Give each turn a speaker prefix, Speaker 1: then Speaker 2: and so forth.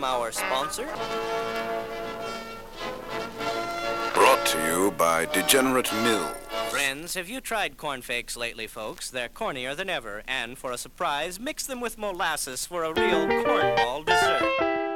Speaker 1: our sponsor.
Speaker 2: Brought to you by Degenerate Mill.
Speaker 1: Friends, have you tried cornflakes lately, folks? They're cornier than ever, and for a surprise, mix them with molasses for a real cornball dessert.